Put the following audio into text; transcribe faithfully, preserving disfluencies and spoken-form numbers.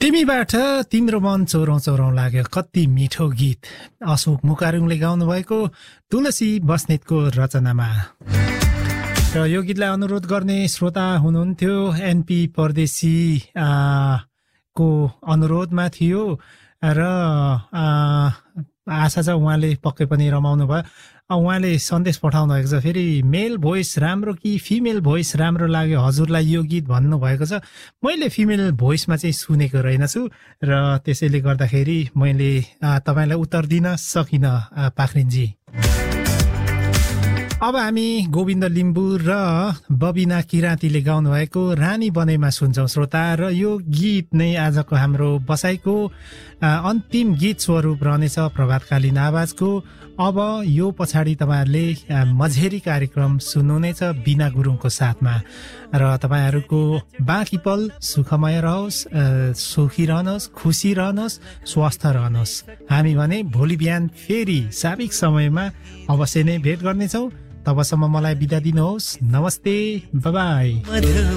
तिमीबाट तिम्रो मन चोरौँ चोरौँ लाग्यो कति मिठो गीत अशोक मुकारुङले गाउनु भएको तुलसी बस्नेतको रचनामा। र यो गीतलाई अनुरोध गर्ने श्रोता हुनुहुन्थ्यो एनपी परदेशी को अनुरोधमा थियो र आशा छ उहाँले पक्कै पनि रमाउनु भयो। उहाँले सन्देश पठाउनु भएको छ, फेरि मेल भोइस राम्रो कि फिमेल भोइस राम्रो लाग्यो हजुरलाई यो गीत भन्नुभएको छ। मैले फिमेल भोइसमा चाहिँ सुनेको रहेनछु र त्यसैले गर्दाखेरि मैले तपाईँलाई उत्तर दिन सकिनँ पाखरिनजी। अब हामी गोविन्द लिम्बू र बबिना किराँतीले गाउनु भएको रानी बनेमा सुन्छौँ श्रोता। र यो गीत नै आजको हाम्रो बसाइको अन्तिम गीत स्वरूप रहनेछ प्रभातकालीन आवाजको। अब यो पछाडि तपाईँहरूले मझेरी कार्यक्रम सुन्नुहुनेछ बिना गुरुङको साथमा। र तपाईँहरूको बाँकी पल सुखमय रहोस्, सुखी रहनुहोस्, खुसी रहनुहोस्, स्वस्थ रहनुहोस्। हामी भने भोलि बिहान फेरि साविक समयमा अवश्य नै भेट गर्नेछौँ। तबसम्म मलाई बिदा दिनुहोस्। नमस्ते, बाइ बाइ।